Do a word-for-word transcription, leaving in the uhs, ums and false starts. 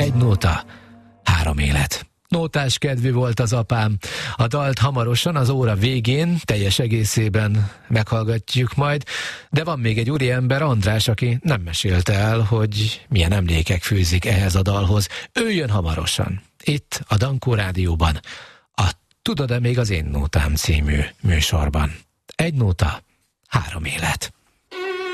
Egy nóta, három élet. Nótás kedvű volt az apám. A dalt hamarosan az óra végén teljes egészében meghallgatjuk majd, de van még egy úriember, András, aki nem mesélte el, hogy milyen emlékek fűzik ehhez a dalhoz. Ő jön hamarosan. Itt a Dankó Rádióban, a Tudod-e még az én nótám című műsorban. Egy nóta, három élet.